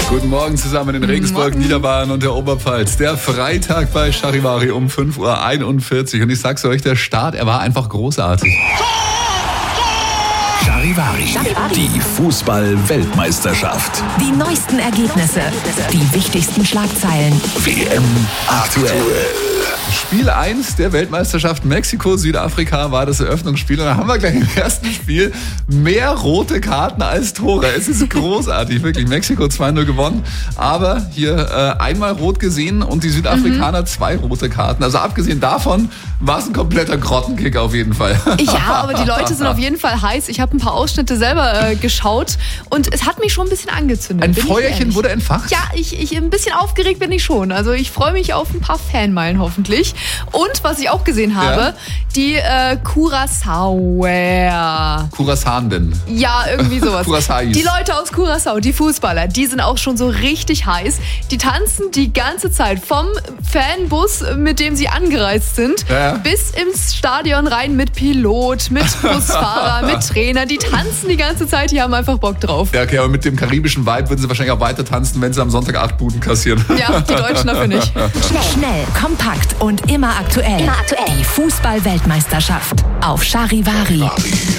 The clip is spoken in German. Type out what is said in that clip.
Guten Morgen zusammen in Regensburg, Niederbayern und der Oberpfalz. Der Freitag bei Charivari um 5:41 Uhr. Und ich sag's euch, der Start, er war einfach großartig. Charivari, die Fußball-Weltmeisterschaft. Die neuesten Ergebnisse, die wichtigsten Schlagzeilen. WM aktuell. Spiel 1 der Weltmeisterschaft Mexiko-Südafrika war das Eröffnungsspiel. Und da haben wir gleich im ersten Spiel mehr rote Karten als Tore. Es ist großartig, wirklich. Mexiko 2-0 gewonnen. Aber hier einmal rot gesehen und die Südafrikaner 2 rote Karten. Also abgesehen davon war es ein kompletter Grottenkick auf jeden Fall. Ja, aber die Leute sind auf jeden Fall heiß. Ich habe ein paar Ausschnitte selber geschaut und es hat mich schon ein bisschen angezündet. Ein Feuerchen wurde entfacht? Ja, ich ein bisschen aufgeregt bin ich schon. Also ich freue mich auf ein paar Fanmeilen hoffentlich. Und was ich auch gesehen habe, die Curaçaoer. Curaçaanden. Ja, irgendwie sowas. Curaçaois. Die Leute aus Curaçao, die Fußballer, die sind auch schon so richtig heiß. Die tanzen die ganze Zeit vom Fanbus, mit dem sie angereist sind, bis ins Stadion rein mit Pilot, mit Busfahrer, mit Trainer. Die tanzen die ganze Zeit, die haben einfach Bock drauf. Ja, okay, aber mit dem karibischen Vibe würden sie wahrscheinlich auch weiter tanzen, wenn sie am Sonntag 8 Buden kassieren. Ja, die Deutschen dafür nicht. Schnell, kompakt und immer aktuell. Die Fußball-Weltmeisterschaft auf Charivari.